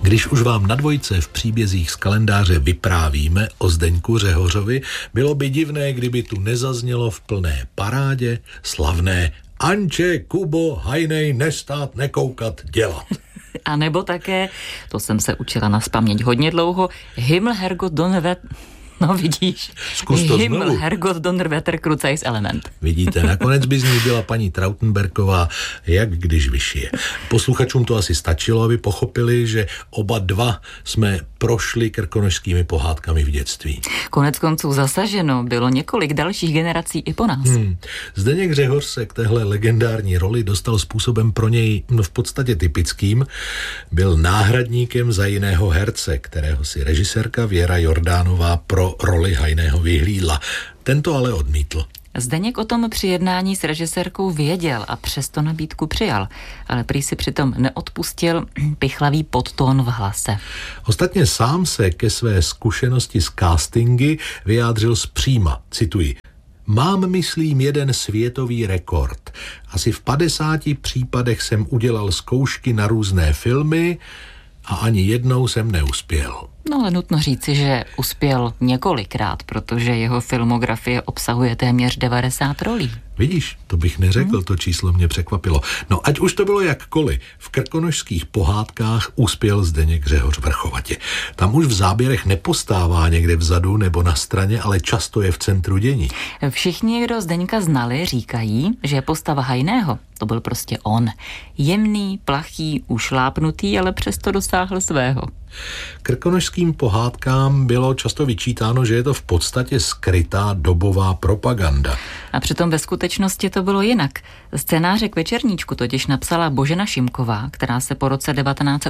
Když už vám na dvojce v příbězích z kalendáře vyprávíme o Zdeňku Řehořovi, bylo by divné, kdyby tu nezaznělo v plné parádě slavné Anče, Kubo, hajnej, nestát, nekoukat, dělat. A nebo také, to jsem se učila nazpaměť hodně dlouho, Himmel, Herrgott, Donnerwetter, no vidíš, Himmel, Herrgott, Donnerwetter, Kruzejs element. Vidíte, nakonec by z ní byla paní Trautenbergová, jak když vyšije. Posluchačům to asi stačilo, aby pochopili, že oba dva jsme prošli krkonošskými pohádkami v dětství. Konec konců zasaženo bylo několik dalších generací i po nás. Zdeněk Řehoř se k téhle legendární roli dostal způsobem pro něj v podstatě typickým. Byl náhradníkem za jiného herce, kterého si režisérka Věra Jordánová pro roli hajného vyhlídla. Tento ale odmítl. Zdeněk o tom při jednání s režisérkou věděl a přesto nabídku přijal, ale prý si přitom neodpustil pichlavý podtón v hlase. Ostatně sám se ke své zkušenosti s castingy vyjádřil zpříma, cituji: Mám, myslím, jeden světový rekord. Asi v 50 případech jsem udělal zkoušky na různé filmy a ani jednou jsem neuspěl. No ale nutno říci, že uspěl několikrát, protože jeho filmografie obsahuje téměř 90 rolí. Vidíš, to bych neřekl, to číslo mě překvapilo. No ať už to bylo jakkoliv, v krkonošských pohádkách uspěl Zdeněk Řehoř vrchovatě. Tam už v záběrech nepostává někde vzadu nebo na straně, ale často je v centru dění. Všichni, kdo Zdeňka znali, říkají, že postava hajného, to byl prostě on. Jemný, plachý, ušlápnutý, ale přesto dosáhl svého. Krkonošským pohádkám bylo často vyčítáno, že je to v podstatě skrytá dobová propaganda. A přitom ve skutečnosti to bylo jinak. Scénáře k Večerníčku totiž napsala Božena Šimková, která se po roce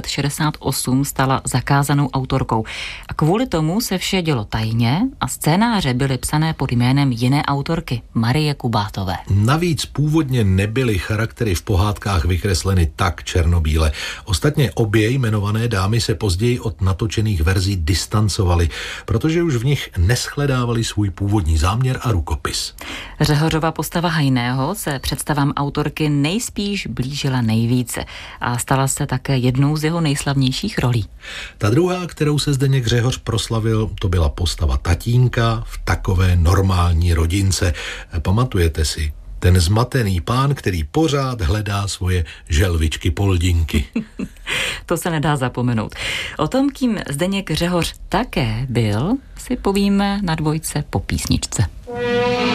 1968 stala zakázanou autorkou. A kvůli tomu se vše dělo tajně a scénáře byly psané pod jménem jiné autorky, Marie Kubátové. Navíc původně nebyly charaktery v pohádkách vykresleny tak černobíle. Ostatně obě jmenované dámy se později od natočených verzí distancovaly, protože už v nich neschledávali svůj původní záměr a rukopis. Řehořova postava hajného se představám autorky nejspíš blížila nejvíce a stala se také jednou z jeho nejslavnějších rolí. Ta druhá, kterou se Zdeněk Řehoř proslavil, to byla postava tatínka v takové normální rodince. Pamatujete si? Ten zmatený pán, který pořád hledá svoje želvičky poldinky. To se nedá zapomenout. O tom, kým Zdeněk Řehoř také byl, si povíme na dvojce po písničce.